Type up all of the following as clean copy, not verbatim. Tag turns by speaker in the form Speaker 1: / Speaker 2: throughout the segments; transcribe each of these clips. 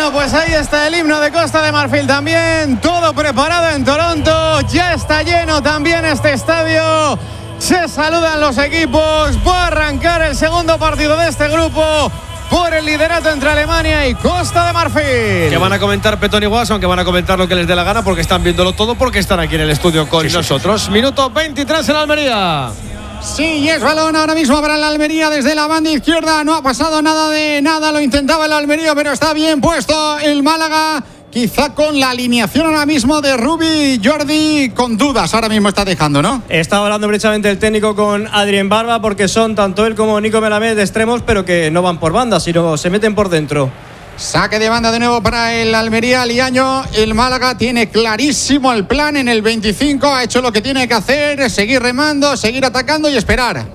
Speaker 1: Bueno, pues ahí está el himno de Costa de Marfil también. Todo preparado en Toronto. Ya está lleno también este estadio. Se saludan los equipos. Va a arrancar el segundo partido de este grupo por el liderato entre Alemania y Costa de Marfil.
Speaker 2: Que van a comentar Petón y Guas, aunque van a comentar lo que les dé la gana porque están viéndolo todo, porque están aquí en el estudio con nosotros. Sí. Minuto 23 en Almería.
Speaker 1: Sí, y es balón ahora mismo para la Almería desde la banda izquierda. No ha pasado nada de nada, lo intentaba el Almería, pero está bien puesto el Málaga. Quizá con la alineación ahora mismo de Rubi, Jordi, con dudas ahora mismo está dejando, ¿no?
Speaker 3: Está hablando precisamente el técnico con Adrien Barba, porque son tanto él como Nico Melamed de extremos, pero que no van por banda, sino se meten por dentro.
Speaker 1: Saque de banda de nuevo para el Almería, Liaño. El Málaga tiene clarísimo el plan en el 25. Ha hecho lo que tiene que hacer, seguir remando, seguir atacando y esperar.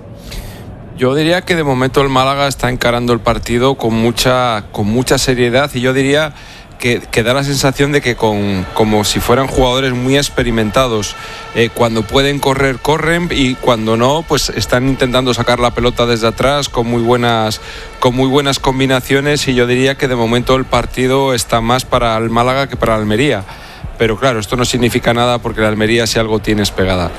Speaker 4: Yo diría que de momento el Málaga está encarando el partido con mucha seriedad, y yo diría que da la sensación de que como si fueran jugadores muy experimentados. Cuando pueden correr, corren, y cuando no, pues están intentando sacar la pelota desde atrás con muy buenas combinaciones, y yo diría que de momento el partido está más para el Málaga que para Almería. Pero claro, esto no significa nada, porque la Almería si algo tiene es pegada.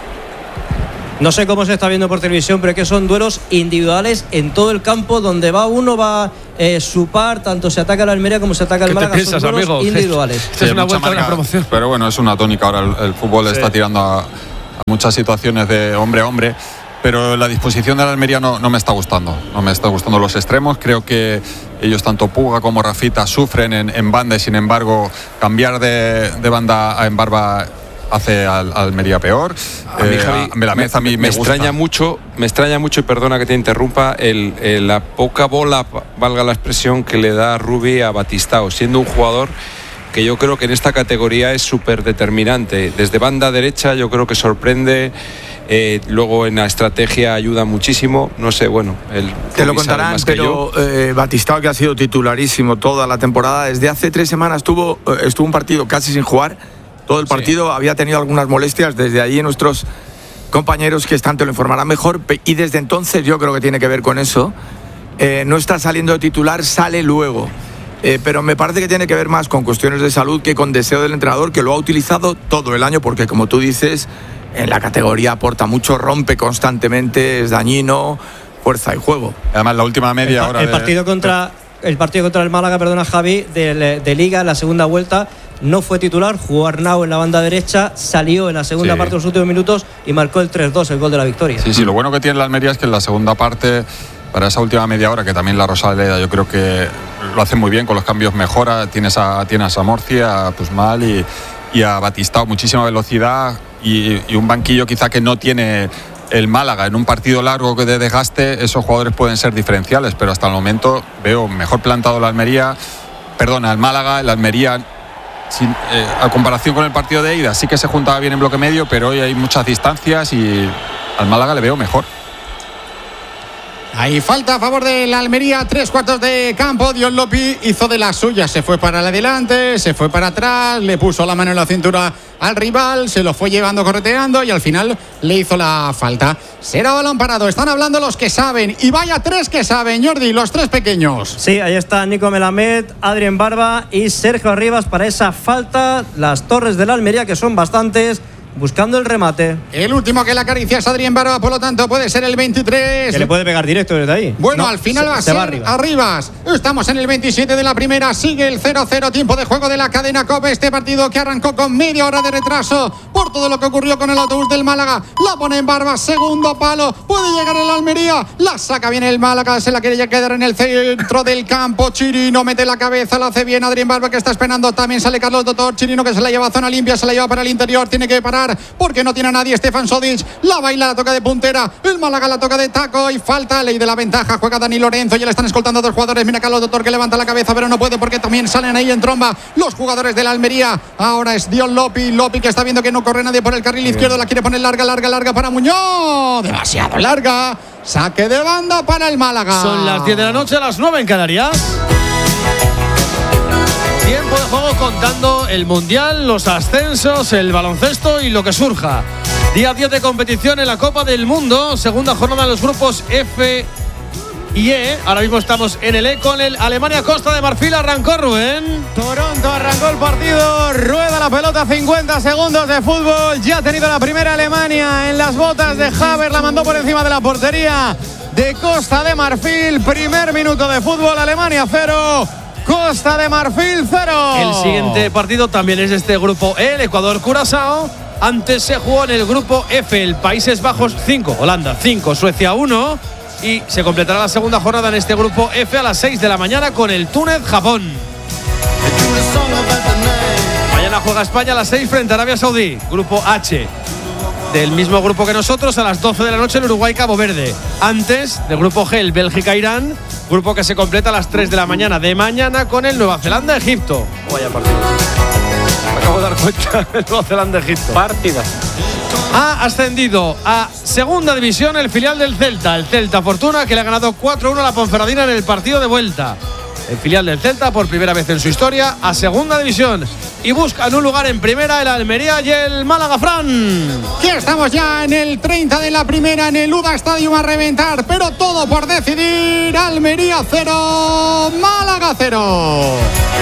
Speaker 3: No sé cómo se está viendo por televisión, pero es que son duelos individuales en todo el campo. Donde va uno, va su par. Tanto se ataca la Almería como se ataca el Málaga.
Speaker 2: Piensas,
Speaker 3: son duelos
Speaker 2: amigo?
Speaker 3: individuales.
Speaker 2: Esta es una vuelta de la promoción.
Speaker 5: Pero bueno, es una tónica ahora. El fútbol está tirando a muchas situaciones de hombre a hombre. Pero la disposición de la Almería no me está gustando. No me está gustando los extremos. Creo que ellos, tanto Puga como Rafita, sufren en banda, y sin embargo cambiar de banda en Barba hace al Almería peor.
Speaker 4: A mí, Javi, me extraña mucho, y perdona que te interrumpa, la poca bola, valga la expresión, que le da Rubi a Batistao, siendo un jugador que yo creo que en esta categoría es súper determinante. Desde banda derecha yo creo que sorprende, luego en la estrategia ayuda muchísimo. No sé, bueno,
Speaker 6: te lo contarán, pero Batistao, que ha sido titularísimo toda la temporada, desde hace 3 semanas estuvo un partido casi sin jugar. Todo el partido había tenido algunas molestias. Desde allí nuestros compañeros que están te lo informarán mejor, y desde entonces yo creo que tiene que ver con eso. No está saliendo de titular, sale luego. Pero me parece que tiene que ver más con cuestiones de salud que con deseo del entrenador, que lo ha utilizado todo el año, porque como tú dices, en la categoría aporta mucho, rompe constantemente, es dañino, fuerza y juego.
Speaker 5: Además la última media hora
Speaker 3: el partido contra el Málaga, perdona Javi, de Liga en la segunda vuelta, no fue titular, jugó Arnau en la banda derecha, salió en la segunda parte de los últimos minutos y marcó el 3-2, el gol de la victoria.
Speaker 5: Sí, lo bueno que tiene la Almería es que en la segunda parte, para esa última media hora, que también la Rosaleda yo creo que lo hace muy bien, con los cambios mejora. Tienes a Samorci, a Pusmal y a Batistao, muchísima velocidad, y un banquillo quizá que no tiene el Málaga. En un partido largo que de desgaste, esos jugadores pueden ser diferenciales, pero hasta el momento veo mejor plantado el Málaga. El Almería, a comparación con el partido de ida, sí que se juntaba bien en bloque medio, pero hoy hay muchas distancias y al Málaga le veo mejor.
Speaker 1: Ahí falta a favor de la Almería, 3/4 de campo. Dion Lopi hizo de las suyas, se fue para adelante, se fue para atrás, le puso la mano en la cintura al rival, se lo fue llevando correteando y al final le hizo la falta. Será balón parado, están hablando los que saben, y vaya 3 que saben, Jordi, los 3 pequeños.
Speaker 3: Sí, ahí está Nico Melamed, Adrien Barba y Sergio Arribas para esa falta. Las torres de la Almería, que son bastantes, buscando el remate.
Speaker 1: El último que la acaricia es Adrien Barba, por lo tanto puede ser el 23.
Speaker 3: Que le puede pegar directo desde ahí.
Speaker 1: Bueno, no, al final va a ser Arribas. Estamos en el 27 de la primera, sigue el 0-0, tiempo de juego de la cadena COPE. Este partido que arrancó con media hora de retraso por todo lo que ocurrió con el autobús del Málaga. La pone en Barba, segundo palo, puede llegar el Almería, la saca bien el Málaga, se la quiere ya quedar en el centro del campo. Chirino mete la cabeza, la hace bien Adrien Barba, que está esperando, también sale Carlos Doctor. Chirino, que se la lleva a zona limpia, se la lleva para el interior, tiene que parar porque no tiene a nadie. Stefan Sodic la baila, la toca de puntera, el Málaga la toca de taco y falta, ley de la ventaja, juega Dani Lorenzo, ya le están escoltando 2 jugadores. Mira Carlos Doctor, que levanta la cabeza, pero no puede porque también salen ahí en tromba los jugadores de la Almería. Ahora es Dion Lopi, que está viendo que no corre nadie por el carril izquierdo, la quiere poner larga para Muñoz, demasiado larga, saque de banda para el Málaga.
Speaker 2: Son las 10 de la noche, las 9 en Canarias. Tiempo de juego contando el Mundial, los ascensos, el baloncesto y lo que surja. Día 10 de competición en la Copa del Mundo, segunda jornada de los grupos F y E. Ahora mismo estamos en el E con el Alemania-Costa de Marfil. Arrancó Rubén.
Speaker 7: Toronto arrancó el partido, rueda la pelota, 50 segundos de fútbol. Ya ha tenido la primera Alemania en las botas de Havertz, la mandó por encima de la portería de Costa de Marfil. Primer minuto de fútbol, Alemania 0, Costa de Marfil 0.
Speaker 2: El siguiente partido también es de este grupo E, el Ecuador-Curazao. Antes se jugó en el grupo F, el Países Bajos 5, Holanda 5, Suecia 1. Y se completará la segunda jornada en este grupo F a las 6 de la mañana con el Túnez-Japón. Mañana juega España a las 6 frente a Arabia Saudí. Grupo H, del mismo grupo que nosotros, a las 12 de la noche el Uruguay-Cabo Verde. Antes del grupo G, el Bélgica-Irán, grupo que se completa a las 3 de la mañana de mañana con el Nueva Zelanda-Egipto. Vaya partido. Me acabo de dar cuenta del Nueva Zelanda-Egipto.
Speaker 8: Partida.
Speaker 2: Ha ascendido a segunda división el filial del Celta, el Celta Fortuna, que le ha ganado 4-1 a la Ponferradina en el partido de vuelta. El filial del Celta, por primera vez en su historia, a segunda división. Y buscan un lugar en primera el Almería y el Málaga. Fran.
Speaker 1: Que estamos ya en el 30 de la primera, en el UDA Stadium a reventar, pero todo por decidir. Almería 0, Málaga 0.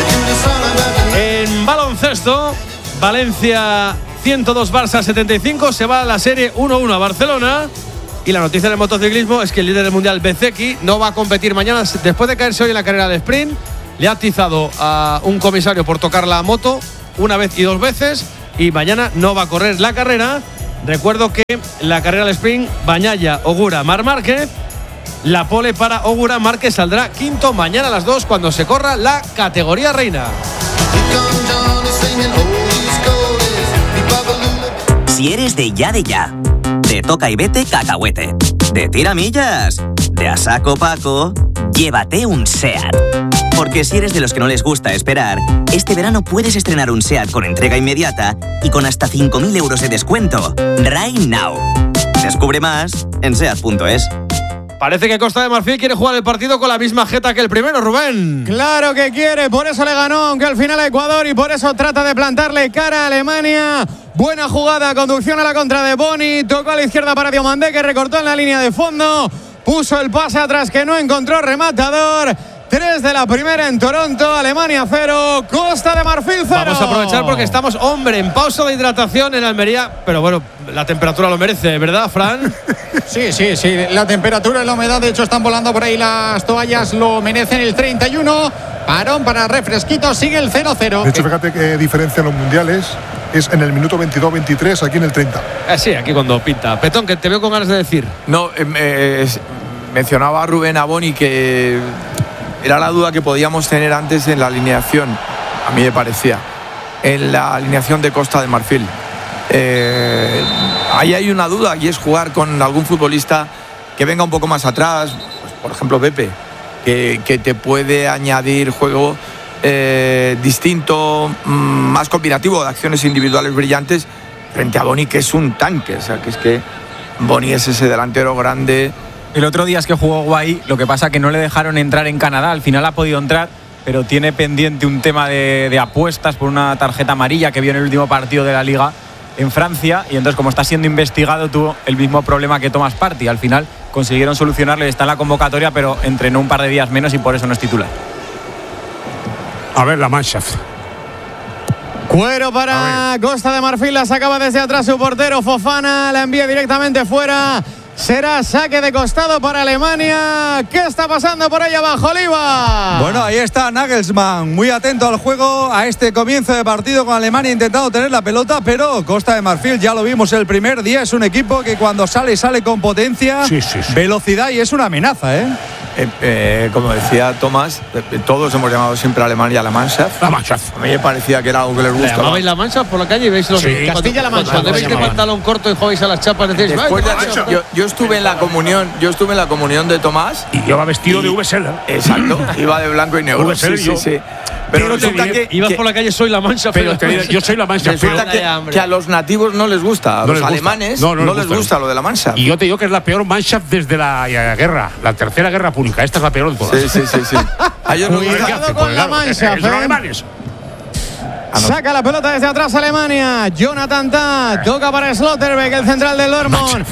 Speaker 2: En baloncesto, Valencia 102, Barça 75, se va a la serie 1-1 a Barcelona. Y la noticia del motociclismo es que el líder del mundial, Bezeki, no va a competir mañana después de caerse hoy en la carrera del sprint. Le ha atizado a un comisario por tocar la moto una vez y 2 veces y mañana no va a correr la carrera. Recuerdo que la carrera del sprint, Bañaya, Ogura, Marc Márquez. La pole para Ogura, Márquez saldrá quinto mañana a las 2 cuando se corra la categoría reina.
Speaker 9: Si eres de ya, de toca y vete cacahuete, de tiramillas, de a saco Paco, llévate un SEAT. Porque si eres de los que no les gusta esperar, este verano puedes estrenar un SEAT con entrega inmediata y con hasta 5.000 euros de descuento. Right now. Descubre más en SEAT.es.
Speaker 2: Parece que Costa de Marfil quiere jugar el partido con la misma jeta que el primero, Rubén.
Speaker 7: Claro que quiere, por eso le ganó, aunque al final a Ecuador, y por eso trata de plantarle cara a Alemania. Buena jugada, conducción a la contra de Boni, tocó a la izquierda para Diomandé, que recortó en la línea de fondo, puso el pase atrás que no encontró rematador. 3 de la primera en Toronto, Alemania 0, Costa de Marfil 0.
Speaker 2: Vamos a aprovechar porque estamos, hombre, en pausa de hidratación en Almería, pero bueno, la temperatura lo merece, ¿verdad, Fran?
Speaker 1: Sí, la temperatura y la humedad, de hecho están volando por ahí las toallas, lo merecen. El 31, parón para refresquito, sigue el 0-0.
Speaker 10: De hecho, fíjate qué diferencia en los mundiales es en el minuto 22-23, aquí en el 30.
Speaker 2: Sí, aquí cuando pinta. Petón, que te veo con ganas de decir.
Speaker 6: No, mencionaba a Rubén Aboni que era la duda que podíamos tener antes en la alineación, a mí me parecía, en la alineación de Costa de Marfil. Ahí hay una duda y es jugar con algún futbolista que venga un poco más atrás, pues, por ejemplo Pepe, que te puede añadir juego distinto, más combinativo, de acciones individuales brillantes, frente a Boni, que es un tanque. O sea, que es que Boni es ese delantero grande.
Speaker 8: El otro día es que jugó guay, lo que pasa que no le dejaron entrar en Canadá, al final ha podido entrar, pero tiene pendiente un tema de apuestas por una tarjeta amarilla que vio en el último partido de la Liga en Francia, y entonces como está siendo investigado tuvo el mismo problema que Thomas Partey. Al final consiguieron solucionarle, está en la convocatoria, pero entrenó un par de días menos y por eso no es titular.
Speaker 10: A ver, la Mannschaft.
Speaker 7: Cuero para Costa de Marfil, la sacaba desde atrás su portero Fofana, la envía directamente fuera. Será saque de costado para Alemania. ¿Qué está pasando por ahí abajo, Oliva?
Speaker 11: Bueno, ahí está Nagelsmann, muy atento al juego, a este comienzo de partido con Alemania, intentando tener la pelota, pero Costa de Marfil, ya lo vimos el primer día, es un equipo que cuando sale con potencia, velocidad, y es una amenaza,
Speaker 6: Como decía Tomás, todos hemos llamado siempre a Alemania la Mannschaft.
Speaker 10: La Mannschaft.
Speaker 6: A mí me parecía que era algo que les gusta.
Speaker 2: ¿Llamabais la Mannschaft por la calle y veis los
Speaker 7: Castilla-La Mancha?
Speaker 2: Cuando veis de pantalón corto y jugáis a las chapas, decís,
Speaker 6: yo estuve en la comunión de Tomás.
Speaker 10: Y iba vestido de VSL.
Speaker 6: Exacto, iba de blanco y negro.
Speaker 10: Sí.
Speaker 6: Pero resulta que
Speaker 2: ibas por la calle, soy la Mannschaft.
Speaker 10: Pero yo soy la Mannschaft.
Speaker 6: Resulta que a los nativos no les gusta, a los alemanes no les gusta lo de la Mannschaft.
Speaker 10: Y yo te digo que es la peor Mannschaft desde la guerra, la tercera guerra pública. Esta es la peor de todas.
Speaker 6: Sí. A ellos no les
Speaker 7: gusta con la Mannschaft.
Speaker 10: Los alemanes.
Speaker 7: Saca la pelota desde atrás Alemania. Jonathan Tah toca para Slotterbeck, el central del Dortmund.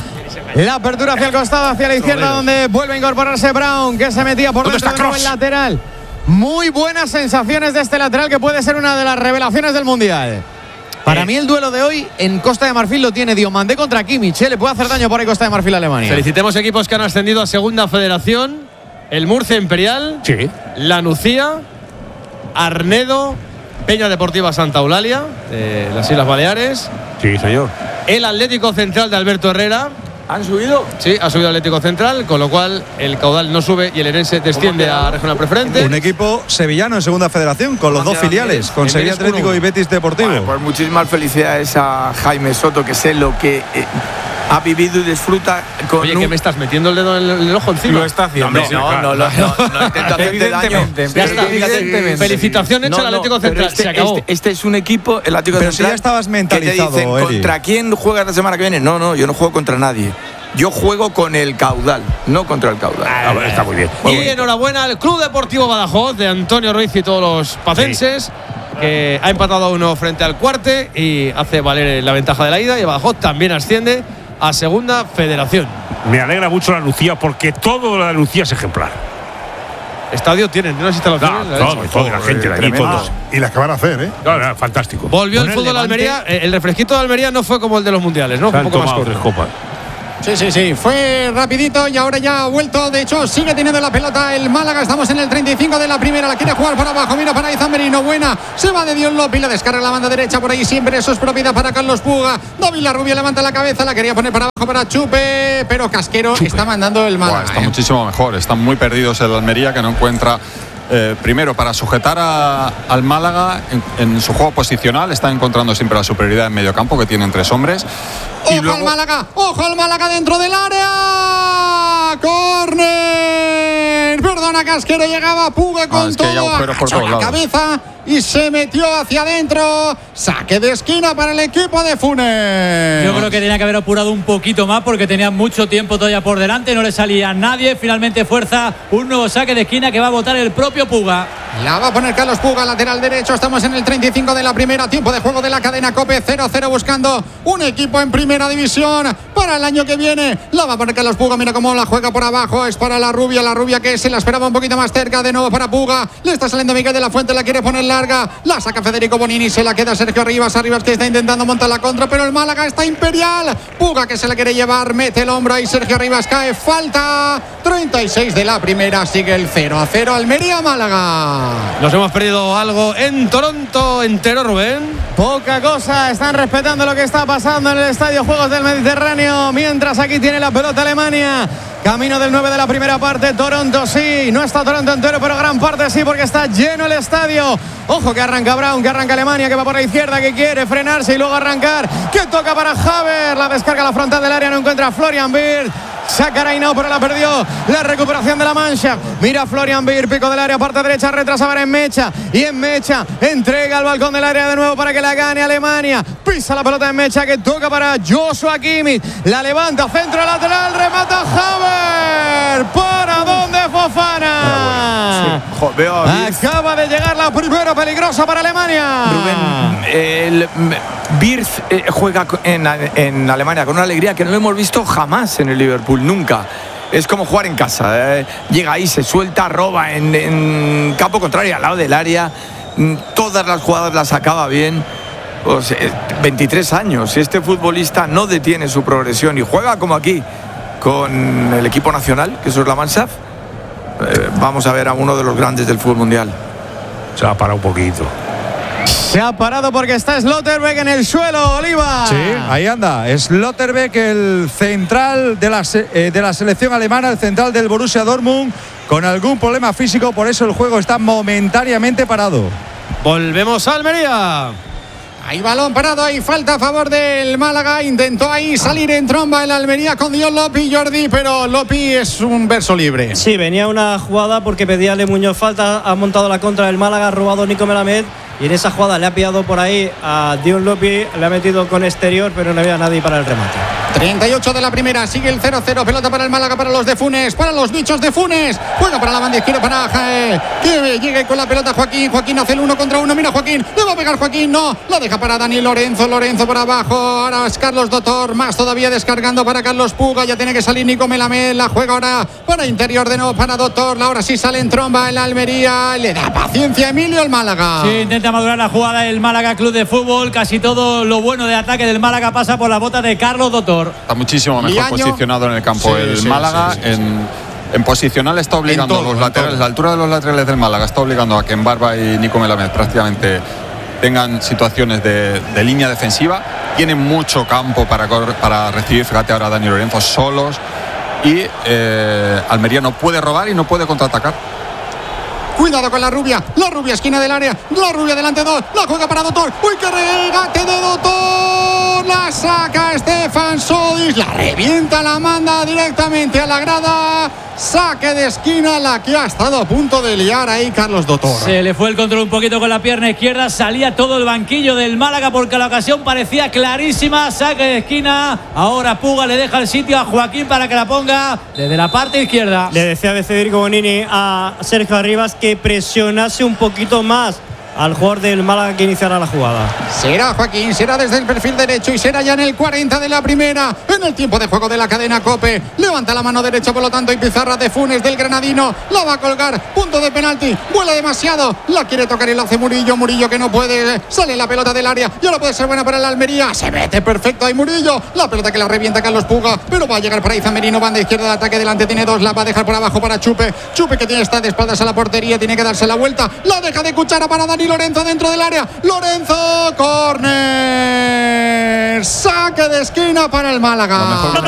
Speaker 7: La apertura hacia el costado, hacia la izquierda, donde vuelve a incorporarse Brown, que se metía por dentro del lateral. Muy buenas sensaciones de este lateral, que puede ser una de las revelaciones del Mundial. Para mí el duelo de hoy en Costa de Marfil lo tiene Diomandé contra Kimmich. Le puede hacer daño por ahí Costa de Marfil a Alemania.
Speaker 2: Felicitemos equipos que han ascendido a Segunda Federación. El Murcia Imperial, la Nucía, Arnedo, Peña Deportiva Santa Eulalia, de las Islas Baleares.
Speaker 10: Sí, señor.
Speaker 2: El Atlético Central de Alberto Herrera.
Speaker 6: ¿Han subido?
Speaker 2: Sí, ha subido Atlético Central, con lo cual el caudal no sube y el Herense desciende a Regional Preferente.
Speaker 11: Un equipo sevillano en Segunda Federación, con los dos filiales, con Sevilla Atlético y Betis Deportivo.
Speaker 6: Bueno, pues muchísimas felicidades a Jaime Soto, que sé lo que ha vivido y disfruta con.
Speaker 2: Oye, que me estás metiendo el dedo en el ojo encima.
Speaker 8: Lo está haciendo.
Speaker 6: No intento hacerte daño.
Speaker 2: Ya está. Felicitación hecha al Atlético Central. Se acabó.
Speaker 6: Este es un equipo, el Atlético
Speaker 11: Pero
Speaker 6: Central.
Speaker 11: si ya estabas mentalizado,
Speaker 6: que te dicen,
Speaker 11: Eli.
Speaker 6: ¿contra quién juegas la semana que viene? No, yo no juego contra nadie. Yo juego con el caudal, no contra el caudal.
Speaker 10: Está muy bien.
Speaker 2: Y enhorabuena al Club Deportivo Badajoz de Antonio Ruiz y todos los pacenses, que ha empatado a 1 frente al Cuarte y hace valer la ventaja de la ida. Y Badajoz también asciende a Segunda Federación.
Speaker 10: Me alegra mucho la Lucía, porque todo la Lucía es ejemplar.
Speaker 2: Estadio tienen unas instalaciones.
Speaker 10: Toda la gente de allí, todos.
Speaker 12: Y las que van a hacer, ¿eh?
Speaker 10: No, fantástico.
Speaker 2: Volvió el fútbol de Almería. El refresquito de Almería no fue como el de los mundiales, ¿no? Fue un poco más corto.
Speaker 1: Sí. Fue rapidito y ahora ya ha vuelto. De hecho, sigue teniendo la pelota el Málaga. Estamos en el 35 de la primera. La quiere jugar para abajo. Mira para Izan Merino. Buena. Se va de Dion Lopi. La descarga la banda derecha. Por ahí siempre eso es propiedad para Carlos Puga. David Larrubia levanta la cabeza. La quería poner para abajo para Chupe. Pero Casquero está mandando el Málaga.
Speaker 5: Está muchísimo mejor. Están muy perdidos el Almería, que no encuentra. Primero, para sujetar al Málaga en su juego posicional, está encontrando siempre la superioridad en medio campo, que tienen 3 hombres.
Speaker 1: Ojo al Málaga dentro del área. ¡Córner! Perdona, Casquero, llegaba Puga con todo. Agachó la cabeza y se metió hacia adentro. Saque de esquina para el equipo de Funes.
Speaker 13: Yo creo que tenía que haber apurado un poquito más, porque tenía mucho tiempo todavía por delante. No le salía a nadie. Finalmente fuerza un nuevo saque de esquina que va a botar el propio Puga.
Speaker 1: La va a poner Carlos Puga, lateral derecho. Estamos en el 35 de la primera. Tiempo de juego de la cadena COPE. 0-0 buscando un equipo en primera división para el año que viene. La va a poner Carlos Puga. Mira cómo la juega por abajo. Es para la rubia que se la esperaba un poquito más cerca. De nuevo para Puga. Le está saliendo Miguel de la Fuente. La quiere poner larga. La saca Federico Bonini. Se la queda Sergio Arribas que está intentando montar la contra, pero el Málaga está imperial. Puga, que se la quiere llevar. Mete el hombro ahí. Sergio Arribas cae. Falta. 36 de la primera. Sigue el 0-0. Almería-Málaga.
Speaker 2: Nos hemos perdido algo en Toronto entero, Rubén.
Speaker 7: Poca cosa, están respetando lo que está pasando en el Estadio Juegos del Mediterráneo, mientras aquí tiene la pelota Alemania. Camino del 9 de la primera parte. Toronto sí, no está Toronto entero, pero gran parte sí, porque está lleno el estadio. Ojo que arranca Brown, que arranca Alemania, que va por la izquierda, que quiere frenarse y luego arrancar, que toca para Haver. La descarga a la frontal del área, no encuentra a Florian Wirtz. Saca Reinao, pero la perdió. La recuperación de la mancha. Mira Florian Wirtz, pico del área, parte derecha, retrasa para Enmecha. Y Enmecha entrega al balcón del área de nuevo para que la gane Alemania. Pisa la pelota de Enmecha, que toca para Joshua Kimmich. La levanta, centro lateral, remata Haver. ¿Para dónde Fofana?
Speaker 6: Sí.
Speaker 7: Acaba de llegar la primera peligrosa para Alemania.
Speaker 6: Rubén, Wirtz juega en Alemania con una alegría que no lo hemos visto jamás en el Liverpool, nunca. Es como jugar en casa. Llega ahí, se suelta, roba en campo contrario, al lado del área. Todas las jugadas las acaba bien. Pues, 23 años. Este futbolista no detiene su progresión y juega como aquí con el equipo nacional, que eso es la Mansaf. Vamos a ver a uno de los grandes del fútbol mundial.
Speaker 10: Se ha parado un poquito.
Speaker 7: Se ha parado porque está Slotterbeck en el suelo, Oliva.
Speaker 11: Sí, ahí anda. Slotterbeck, el central de la selección alemana, el central del Borussia Dortmund, con algún problema físico, por eso el juego está momentáneamente parado.
Speaker 2: Volvemos a Almería.
Speaker 1: Hay balón parado, hay falta a favor del Málaga. Intentó ahí salir en tromba el Almería con Dion Lopi, Jordi, pero Lopi es un verso libre.
Speaker 3: Sí, venía una jugada porque pedía Le Muñoz falta, ha montado la contra del Málaga, ha robado Nico Melamed y en esa jugada le ha pillado por ahí a Dion Lopi, le ha metido con exterior, pero no había nadie para el remate.
Speaker 1: 38 de la primera, sigue el 0-0, pelota para el Málaga, para los de Funes, para los bichos de Funes, juega para la banda izquierda para que llegue con la pelota Joaquín hace el 1 contra 1, mira Joaquín, le va a pegar Joaquín, no, la deja para Dani Lorenzo por abajo, ahora es Carlos Dotor, más todavía descargando para Carlos Puga, ya tiene que salir Nico Melamed, la juega ahora para interior de nuevo para Dotor, ahora sí sale en tromba el Almería, le da paciencia Emilio el Málaga.
Speaker 13: Sí, intenta madurar la jugada el Málaga Club de Fútbol, casi todo lo bueno de ataque del Málaga pasa por la bota de Carlos Dotor.
Speaker 5: Está muchísimo mejor posicionado en el campo el Málaga. En posicional está obligando a los laterales, la altura de los laterales del Málaga está obligando a que Embarba y Nico Melamed prácticamente tengan situaciones de línea defensiva. Tienen mucho campo para recibir. Fíjate ahora Dani Lorenzo solos. Y Almería no puede robar y no puede contraatacar.
Speaker 1: Cuidado con la rubia esquina del área, la rubia delante 2, la juega para Dotor, uy qué regate de Dotor, la saca Stefan Sodis, la revienta, la manda directamente a la grada, saque de esquina, la que ha estado a punto de liar ahí Carlos Dotor.
Speaker 13: Se le fue el control un poquito con la pierna izquierda, salía todo el banquillo del Málaga porque la ocasión parecía clarísima, saque de esquina, ahora Puga le deja el sitio a Joaquín para que la ponga desde la parte izquierda.
Speaker 3: Le decía de Federico Bonini a Sergio Arribas que presionase un poquito más al jugador del Málaga que iniciará la jugada.
Speaker 1: Será Joaquín, será desde el perfil derecho y será ya en el 40 de la primera, en el tiempo de juego de la cadena COPE. Levanta la mano derecha, por lo tanto, y pizarra de Funes del granadino. La va a colgar, punto de penalti, vuela demasiado, la quiere tocar y la hace Murillo que no puede, sale la pelota del área y ahora puede ser buena para el Almería. Se mete perfecto ahí Murillo, la pelota que la revienta Carlos Puga, pero va a llegar para Izan Merino, banda izquierda de ataque, delante tiene 2, la va a dejar por abajo para Chupe que tiene está de espaldas a la portería, tiene que darse la vuelta, la deja de cuchara para Dani Lorenzo dentro del área, Lorenzo, córner, saque de esquina para el Málaga.